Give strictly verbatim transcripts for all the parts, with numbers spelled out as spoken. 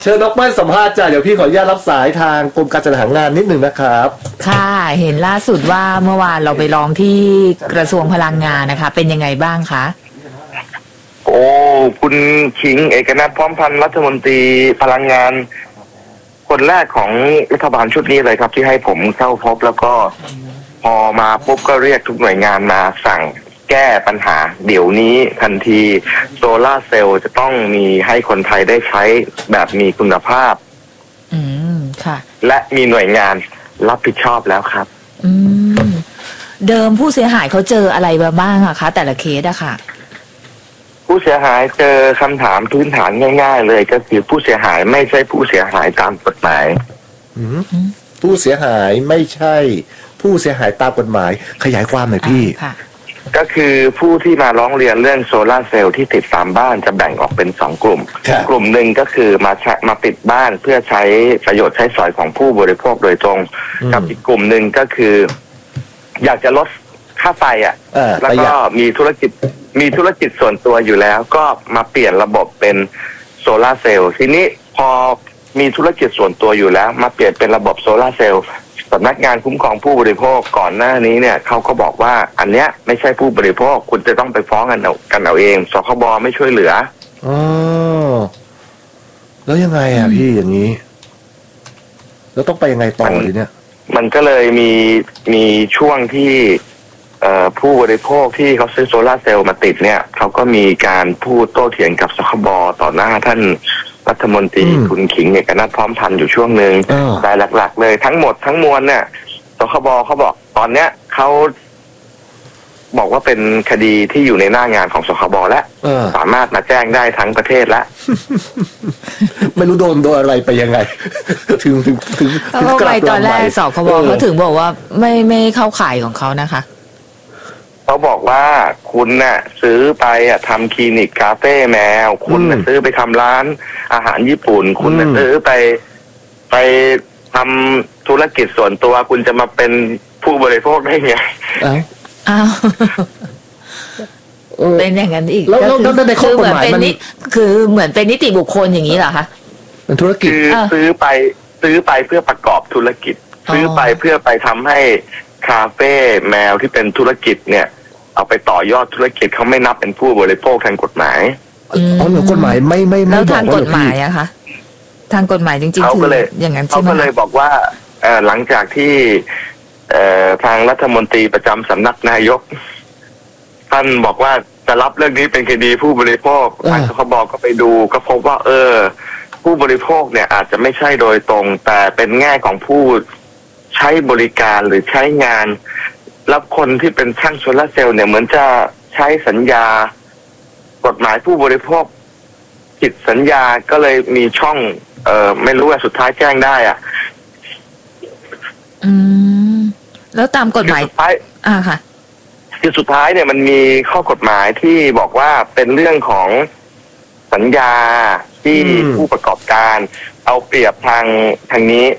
เชิญน้องเปิ้ลสัมภาษณ์จ้ะเดี๋ยวพี่ขออนุญาตรับสายทางกรมการจัดหางานนิดหนึ่งนะครับค่ะเห็นล่าสุดว่าเมื่อวานเราไปร้องที่กระทรวงพลังงานนะคะเป็นยังไงบ้างคะโอ้คุณขิงเอกนัทพร้อมพันธ์รัฐมนตรีพลังงานคนแรกของรัฐบาลชุดนี้เลยครับที่ให้ผมเข้าพบแล้วก็พอมาปุ๊บก็เรียกทุกหน่วยงานมาสั่งแก้ปัญหาเดี๋ยวนี้ทันทีโซล่าเซลล์จะต้องมีให้คนไทยได้ใช้แบบมีคุณภาพอืมค่ะและมีหน่วยงานรับผิดชอบแล้วครับอืมเดิมผู้เสียหายเขาเจออะไรมาบ้างอะคะแต่ละเคสอะค่ะผู้เสียหายเจอคำถามพื้นฐานง่ายๆเลยก็คือผู้เสียหายไม่ใช่ผู้เสียหายตามกฎหมายผู้เสียหายไม่ใช่ผู้เสียหายตามกฎหมายขยายความหน่อยพี่ก็คือผู้ที่มาร้องเรียนเรื่องโซลาร์เซลล์ที่ติดตามบ้านจะแบ่งออกเป็นสองกลุ่มกลุ่มหนึ่งก็คือมามาติดบ้านเพื่อใช้ประโยชน์ใช้สอยของผู้บริโภคโดยตรงกับอีกกลุ่มหนึ่งก็คืออยากจะลดค่าไฟอ่ะแล้วก็มีธุรกิจมีธุรกิจส่วนตัวอยู่แล้วก็มาเปลี่ยนระบบเป็นโซลาร์เซลล์ทีนี้พอมีธุรกิจส่วนตัวอยู่แล้วมาเปลี่ยนเป็นระบบโซลาร์เซลล์สำนักงานคุ้มครองผู้บริโภคก่อนหน้านี้เนี่ยเขาก็บอกว่าอันเนี้ยไม่ใช่ผู้บริโภคคุณจะต้องไปฟ้องกันเอากันเอาเองสคบไม่ช่วยเหลืออ๋อแล้วยังไงอ่ะพี่อย่างนี้แล้วต้องไปยังไงต่อทีเนี้ยมันก็เลยมีมีช่วงที่เอ่อผู้บริโภคที่เขาซื้อโซลาร์เซลล์มาติดเนี่ยเขาก็มีการพูดโต้เถียงกับสคบต่อหน้าท่านรัฐมนตรีคุณขิงเอกนัทพร้อมพันธ์อยู่ช่วงหนึ่งแต่หลักๆเลยทั้งหมดทั้งมวลเนี่ยสคบเขาบอกตอนเนี้ยเขาบอกว่าเป็นคดีที่อยู่ในหน้างานของสคบแล้วสามารถมาแจ้งได้ทั้งประเทศแล้วไม่รู้โดนโดนอะไรไปยังไงถึงถึงถึงถึงกลับตอนแรกสคบเขาถึงบอกว่าไม่ไม่เข้าข่ายของเขานะคะเขาบอกว่าคุณน่ะซื้อไปอ่ะทำคลินิกคาเฟ่แมวคุณน่ะซื้อไปทำร้านอาหารญี่ปุ่นคุณน่ะซื้อไปไปทำธุรกิจส่วนตัวคุณจะมาเป็นผู้บริโภคได้ไงอ้าวเป็นอย่างนั้นอีกแล้วแล้วในข้อกฎหมายมันคือเหมือนเป็นนิติบุคคลอย่างนี้เหรอคะเป็นธุรกิจคือซื้อไปซื้อไปเพื่อประกอบธุรกิจซื้อไปเพื่อไปทำให้คาเฟ่แมวที่เป็นธุรกิจเนี่ยเอาไปต่อยอดธุรกิจเขาไม่นับเป็นผู้บริโภคทางกฎหมายอ๋อหรือกฎหมายไม่ไม่แล้วทางกฎหมายอะคะทางกฎหมายจริงๆคืออย่างนั้นใช่ไหมเขาก็เลยบอกว่าหลังจากที่ทางรัฐมนตรีประจำสำนักนายกท่านบอกว่าจะรับเรื่องนี้เป็นคดีผู้บริโภคทางสคบก็ไปดูก็พบว่าเออผู้บริโภคเนี่ยอาจจะไม่ใช่โดยตรงแต่เป็นแง่ของผู้ใช้บริการหรือใช้งานแล้วคนที่เป็นช่างโซลาร์เซลล์เนี่ยเหมือนจะใช้สัญญากฎหมายผู้บริโภคผิดสัญญาก็เลยมีช่องเอ่อไม่รู้ว่าสุดท้ายแจ้งได้อ่ะอืมแล้วตามกฎหมายอ่าค่ะคือสุดท้ายเนี่ยมันมีข้อกฎหมายที่บอกว่าเป็นเรื่องของสัญญาที่ผู้ประกอบการเอาเปรียบทางทางนี้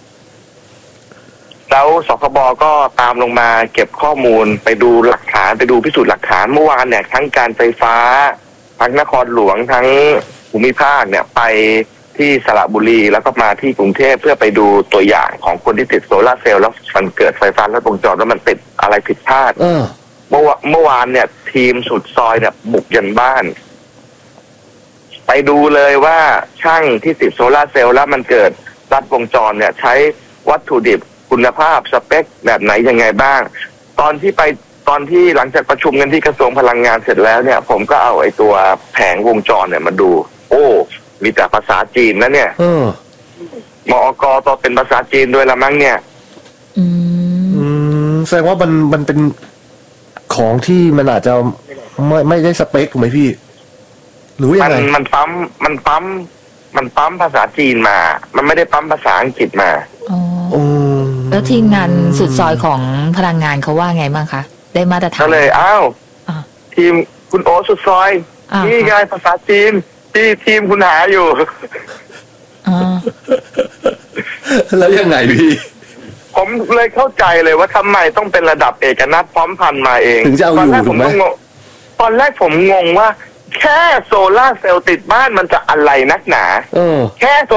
แล้วสคบก็ตามลงมาเก็บข้อมูลไปดูหลักฐานไปดูพิสูจน์หลักฐานเมื่อวานเนี่ยทั้งการไฟฟ้าทั้งนครหลวงทั้งภูมิภาคเนี่ยไปที่สระบุรีแล้วก็มาที่กรุงเทพเพื่อไปดูตัวอย่างของคนที่ติดโซลาร์เซลล์แล้วมันเกิดไฟฟ้าลัดวงจรแล้วมันติดอะไรผิดพลาดเมื่อเมื่อวานเนี่ยทีมสุดซอยเนี่ยบุกยันบ้านไปดูเลยว่าช่างที่ติดโซลาร์เซลล์แล้วมันเกิดลัดวงจรเนี่ยใช้วัตถุดิบคุณภาพสเปคแบบไหนยังไงบ้างตอนที่ไปตอนที่หลังจากประชุมกันที่กระทรวงพลังงานเสร็จแล้วเนี่ยผมก็เอาไอ้ตัวแผงวงจรเนี่ยมาดูโอ้มีแต่ภาษาจีนนะเนี่ยมอกต่อเป็นภาษาจีนด้วยละมั้งเนี่ยอืมแสดงว่ามันมันเป็นของที่มันอาจจะไม่ไม่ได้สเปคถูกไหมพี่หรือยังไงมันมันปั๊มมันปั๊มมันปั๊มภาษาจีนมามันไม่ได้ปั๊มภาษาอังกฤษมาอ๋อแล้วทีมงานสุดซอยของพลังงานเขาว่าไงบ้างคะได้มาตรฐานก็เลยอ้าวทีมคุณโอสุดซอยนี่ไงภาษาจีนที่ทีมคุณหาอยู่แล้วยังไงพี่ผมเลยเข้าใจเลยว่าทำไมต้องเป็นระดับเอกนัทพร้อมพันธ์มาเองถึงจะเอาอยู่ถูกไหมตอนแรกผมงงว่าแค่โซล่าเซลล์ติดบ้านมันจะอะไรนักหนาแค่โซ